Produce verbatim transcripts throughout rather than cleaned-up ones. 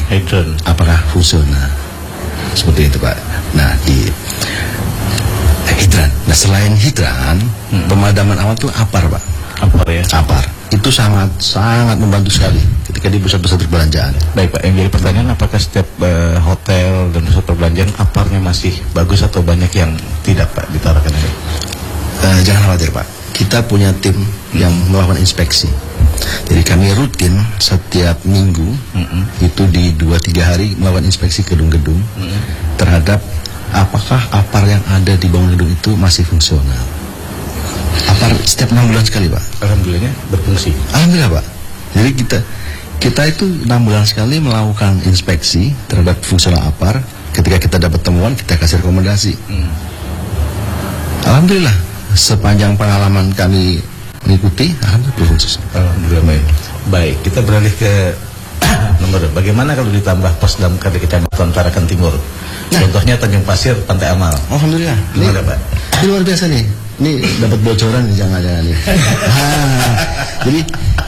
hidran, apakah fungsional? Seperti itu Pak. Nah di hidran. Nah selain hidran, hmm. pemadaman awal itu apar Pak. Apar ya. Apar. Itu sangat sangat membantu sekali ketika di pusat-pusat perbelanjaan. Baik Pak, yang jadi pertanyaan apakah setiap uh, hotel dan pusat perbelanjaan aparnya masih bagus atau banyak yang tidak Pak ditarakan ini? Uh, jangan khawatir Pak. Kita punya tim hmm. yang melakukan inspeksi. Jadi kami rutin setiap minggu mm-hmm. itu di dua tiga hari melakukan inspeksi gedung-gedung mm-hmm. terhadap apakah apar yang ada di bangunan gedung itu masih fungsional. Apar setiap enam bulan sekali Pak. Alhamdulillahnya berfungsi. Alhamdulillah Pak. Jadi kita kita itu enam bulan sekali melakukan inspeksi terhadap fungsional apar. Ketika kita dapat temuan kita kasih rekomendasi. Mm. Alhamdulillah sepanjang pengalaman kami mengikuti, alhamdulillah. Alhamdulillah baik. Baik, kita beralih ke nomor. Bagaimana kalau ditambah pos damkar di Kecamatan Tarakan Timur? Nah. Contohnya Tanjung Pasir, Pantai Amal. Alhamdulillah. Gimana Pak? Ini luar biasa nih. Ini dapat bocoran nih, jangan-jangan nih. Nah, jadi,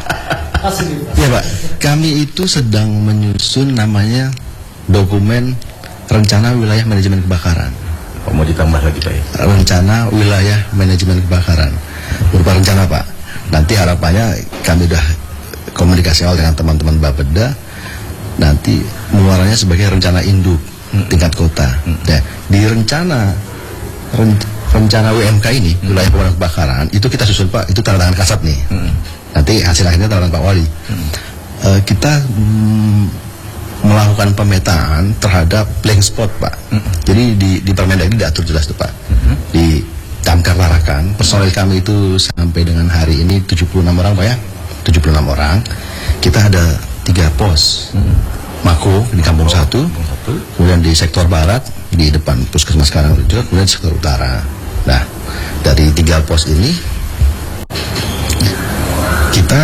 ya Pak, kami itu sedang menyusun namanya dokumen rencana wilayah manajemen kebakaran. Oh, mau ditambah lagi Pak ya? Rencana wilayah manajemen kebakaran. Berupa rencana Pak. Nanti harapannya kami udah komunikasi awal dengan teman-teman Bapeda. Nanti mengeluarkannya sebagai rencana induk hmm. tingkat kota. Hmm. Nah, di rencana ren, rencana W M K ini hmm. wilayah pemadam kebakaran itu kita susun Pak. Itu tanda tangan kasat nih. Hmm. Nanti hasil akhirnya tanda tangan Pak Wali. Hmm. Uh, kita mm, melakukan pemetaan terhadap blank spot Pak. Hmm. Jadi di di Permendagri diatur jelas tuh Pak. Hmm. Di Damkar Tarakan, personil kami itu sampai dengan hari ini tujuh puluh enam orang Pak ya, tujuh puluh enam orang. Kita ada tiga pos, hmm. Mako di Kampung oh, satu, kemudian di sektor barat di depan Puskesmas Karangrejo, kemudian di sektor utara. Nah, dari tiga pos ini kita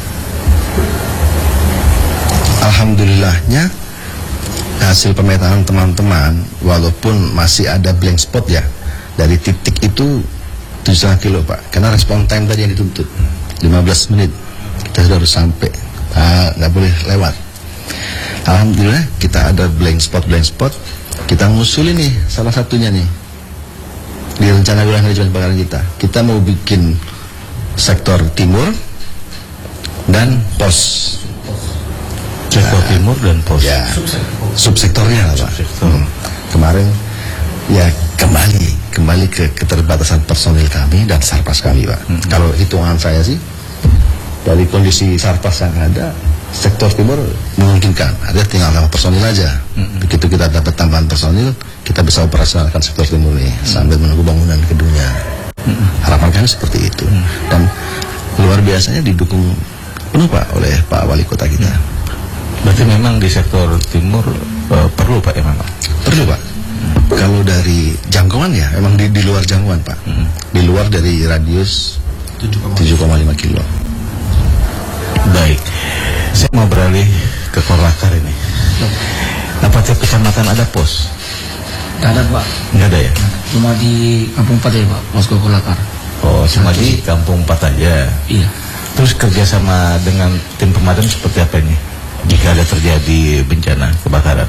alhamdulillahnya hasil pemetaan teman-teman walaupun masih ada blank spot ya. Dari titik itu tujuh setengah kilo Pak. Karena respon time tadi yang dituntut lima belas menit kita sudah harus sampai, nah, nggak boleh lewat. Alhamdulillah kita ada blank spot blank spot. Kita ngusulin nih salah satunya nih di rencana wilayah manajemen kebakaran kita. Kita mau bikin sektor timur dan pos. Sektor nah, timur dan pos. Ya, subsektornya lah Pak. Subsektor. Hmm. Kemarin ya kembali kembali ke keterbatasan personil kami dan sarpas kami Pak. Hmm. Kalau hitungan saya sih dari kondisi sarpas yang ada, sektor timur memungkinkan, ada tinggal tambah personil aja. Hmm. Begitu kita dapat tambahan personil, kita bisa operasionalkan sektor timur nih hmm. sambil menunggu bangunan gedungnya. Hmm. Harapan kami seperti itu. Hmm. Dan luar biasanya didukung penuh Pak oleh Pak Wali Kota kita. Hmm. Berarti memang di sektor timur uh, perlu Pak ya memang? Perlu Pak. Kalau dari jangkauan ya, memang di, di luar jangkauan Pak. Hmm. Di luar dari radius tujuh koma lima kilo. Baik, saya mau beralih ke Korlakar ini. Apa tiap kecamatan ada pos? Tidak ada Pak. Nggak ada ya? Cuma di Kampung empat ya Pak, posko Korlakar. Oh, cuma di Kampung empat aja? Iya. Terus kerjasama dengan tim pemadam seperti apa ini? Jika ada terjadi bencana kebakaran?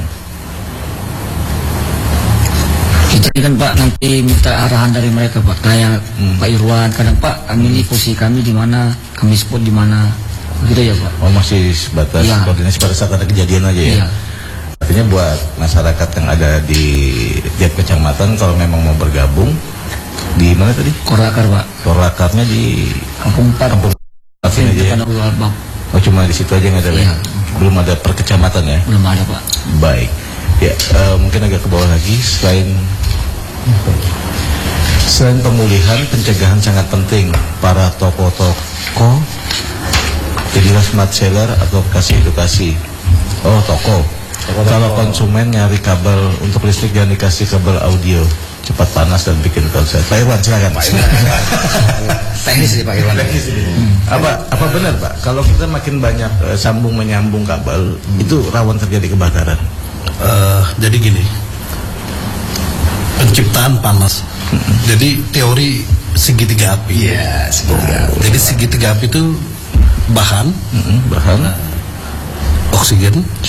Jadi kan Pak nanti minta arahan dari mereka Pak, kayak hmm. Pak Irwan, kadang Pak kami ini posisi kami di mana, kami spot di mana, gitu ya Pak. Oh masih sebatas ya. Koordinasi pada saat ada kejadian aja ya? Iya. Artinya buat masyarakat yang ada di tiap kecamatan kalau memang mau bergabung di mana tadi? Korlakar Pak. Korlakarnya di Kampung empat. Kampung empat ini aja ya? Oh cuma di situ aja nggak ada ya? Belum ada per kecamatan ya? Belum ada Pak. Baik. Ya, uh, mungkin agak ke bawah lagi. Selain selain pemulihan, pencegahan sangat penting. Para toko-toko jadilah smart seller atau kasih edukasi. Oh, toko. toko Kalau konsumen nyari kabel untuk listrik jangan dikasih kabel audio, cepat panas dan bikin konser. Pak Irwan silakan. Pak Irwan. Teknis nih Pak Irwan. Teknis ini. Hmm. Apa apa benar Pak? Kalau kita makin banyak uh, sambung menyambung kabel, hmm. itu rawan terjadi kebakaran. Uh, jadi gini, penciptaan panas. Mm-hmm. Jadi teori segitiga api. Iya, segitiga. Nah, jadi segitiga api itu bahan, mm-hmm. bahan, uh, oksigen,